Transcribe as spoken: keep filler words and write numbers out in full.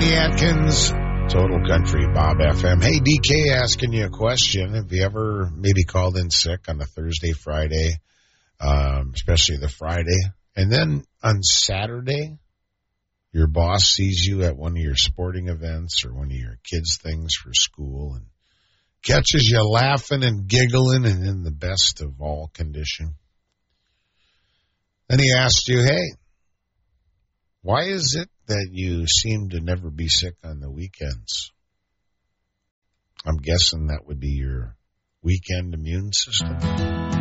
Danny Atkins, Total Country, Bob F M. Hey, D K asking you a question. Have you ever maybe called in sick on a Thursday, Friday, um, especially the Friday, and then on Saturday, your boss sees you at one of your sporting events or one of your kids' things for school and catches you laughing and giggling and in the best of all condition? Then he asks you, hey, why is it that you seem to never be sick on the weekends? I'm guessing that would be your weekend immune system.